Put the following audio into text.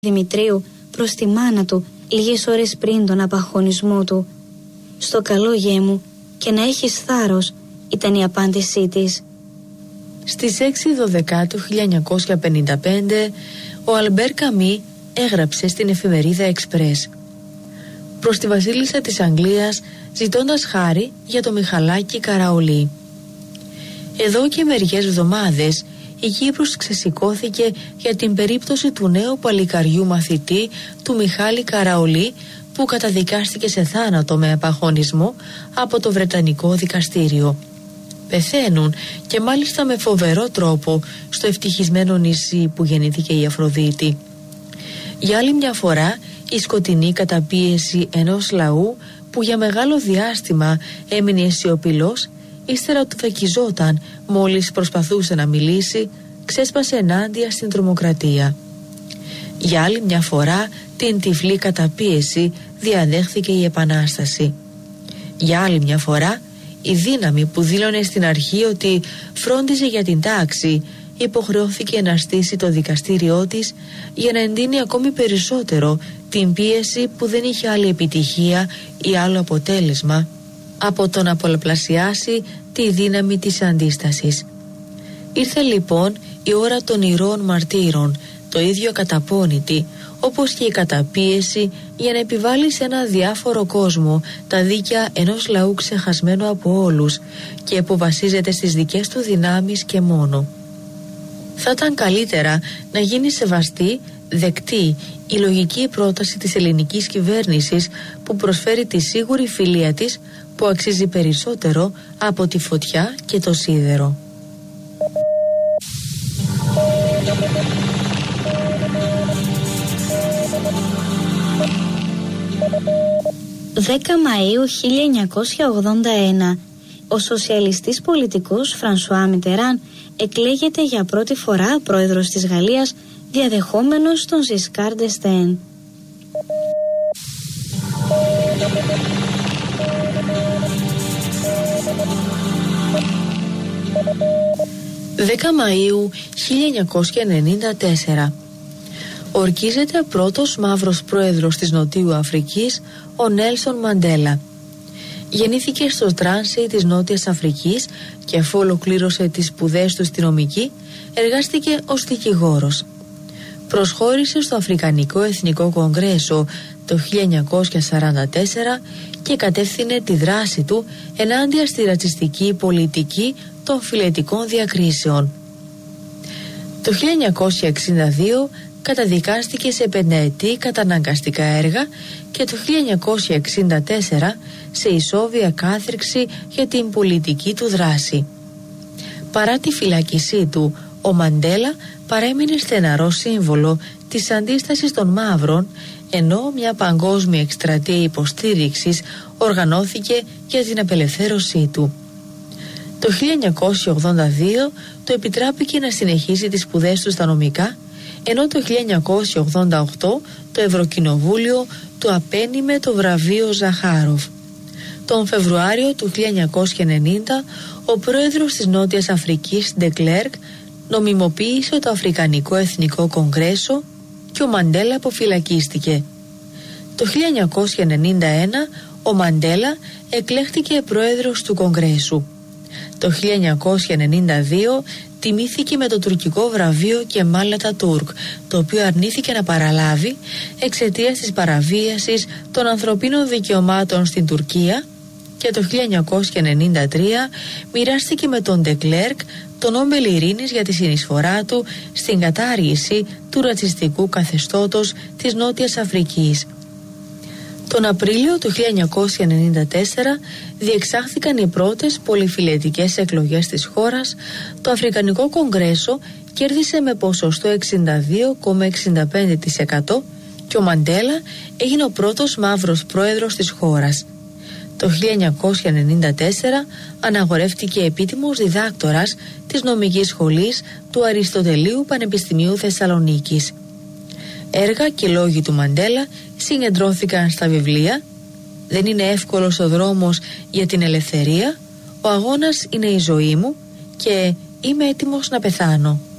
Δημητρίου προς τη μάνα του λίγες ώρες πριν τον απαγχωνισμό του. «Στο καλό, γιε μου, και να έχεις θάρρος», ήταν η απάντησή της. Στις 6/12/1955 ο Αλμπέρ Καμί έγραψε στην εφημερίδα Εξπρές προς τη βασίλισσα της Αγγλίας, ζητώντας χάρη για το Μιχαλάκι Καραολί. Εδώ και μερικές εβδομάδες η Κύπρος ξεσηκώθηκε για την περίπτωση του νέου παλικαριού μαθητή του Μιχάλη Καραολί, που καταδικάστηκε σε θάνατο με απαγχωνισμό από το Βρετανικό δικαστήριο. Πεθαίνουν, και μάλιστα με φοβερό τρόπο, στο ευτυχισμένο νησί που γεννήθηκε η Αφροδίτη. Για άλλη μια φορά η σκοτεινή καταπίεση ενός λαού που για μεγάλο διάστημα έμεινε σιωπηλός, ύστερα του φεκιζόταν μόλις προσπαθούσε να μιλήσει, ξέσπασε ενάντια στην τρομοκρατία. Για άλλη μια φορά την τυφλή καταπίεση διαδέχθηκε η Επανάσταση. Για άλλη μια φορά η δύναμη που δήλωνε στην αρχή ότι φρόντιζε για την τάξη υποχρεώθηκε να στήσει το δικαστήριό της για να εντείνει ακόμη περισσότερο την πίεση που δεν είχε άλλη επιτυχία ή άλλο αποτέλεσμα από το να πολλαπλασιάσει τη δύναμη της αντίστασης. Ήρθε λοιπόν η ώρα των ηρώων μαρτύρων, το ίδιο καταπώνητη όπως και η καταπίεση, για να επιβάλλει σε ένα διάφορο κόσμο τα δίκαια ενός λαού ξεχασμένου από όλους και που βασίζεται στις δικές του δυνάμεις και μόνο. Θα ήταν καλύτερα να γίνει σεβαστή, δεκτή η λογική πρόταση της ελληνικής κυβέρνησης, που προσφέρει τη σίγουρη φιλία της, που αξίζει περισσότερο από τη φωτιά και το σίδερο. 10 Μαΐου 1981, ο σοσιαλιστής πολιτικός Φρανσουά Μιτεράν εκλέγεται για πρώτη φορά πρόεδρος της Γαλλίας, διαδεχόμενος τον Ζισκάρ ντ'Εστέν. 10 Μαΐου 1994. Ορκίζεται πρώτος μαύρος πρόεδρος της Νοτιού Αφρικής, ο Νέλσον Μαντέλα. Γεννήθηκε στο Τράνσι της Νότιας Αφρικής και αφού ολοκλήρωσε τις σπουδές του στη νομική, εργάστηκε ως δικηγόρος. Προσχώρησε στο Αφρικανικό Εθνικό Κογκρέσο το 1944 και κατεύθυνε τη δράση του ενάντια στη ρατσιστική πολιτική των φιλετικών διακρίσεων. Το 1962 καταδικάστηκε σε 5ετή καταναγκαστικά έργα και το 1964 σε ισόβια κάθριξη για την πολιτική του δράση. Παρά τη φυλάκισή του, ο Μαντέλα παρέμεινε στεναρό σύμβολο της αντίστασης των μαύρων, ενώ μια παγκόσμια εκστρατεία υποστήριξης οργανώθηκε για την απελευθέρωσή του. Το 1982 του επιτράπηκε να συνεχίσει τις σπουδές του στα νομικά, ενώ το 1988 το Ευρωκοινοβούλιο του απένιμε το βραβείο Ζαχάροφ. Τον Φεβρουάριο του 1990 ο πρόεδρος της Νότιας Αφρικής, Ντε Κλέρκ, νομιμοποίησε το Αφρικανικό Εθνικό Κογκρέσο και ο Μαντέλα αποφυλακίστηκε. Το 1991 ο Μαντέλα εκλέχτηκε πρόεδρος του Κογκρέσου. Το 1992 τιμήθηκε με το τουρκικό βραβείο Κεμάλ Ατατούρκ, το οποίο αρνήθηκε να παραλάβει εξαιτίας της παραβίασης των ανθρωπίνων δικαιωμάτων στην Τουρκία, και το 1993 μοιράστηκε με τον Ντε Κλέρκ το Νόμπελ Ειρήνης για τη συνεισφορά του στην κατάργηση του ρατσιστικού καθεστώτος της Νότιας Αφρικής. Τον Απρίλιο του 1994 διεξάχθηκαν οι πρώτες πολυφιλετικές εκλογές της χώρας. Το Αφρικανικό Κογκρέσο κέρδισε με ποσοστό 62,65% και ο Μαντέλα έγινε ο πρώτος μαύρος πρόεδρος της χώρας. Το 1994 αναγορεύτηκε επίτιμος διδάκτορας της νομικής σχολής του Αριστοτελείου Πανεπιστημίου Θεσσαλονίκης. Έργα και λόγοι του Μαντέλα συγκεντρώθηκαν στα βιβλία «Δεν είναι εύκολος ο δρόμος για την ελευθερία», «Ο αγώνας είναι η ζωή μου» και «Είμαι έτοιμος να πεθάνω».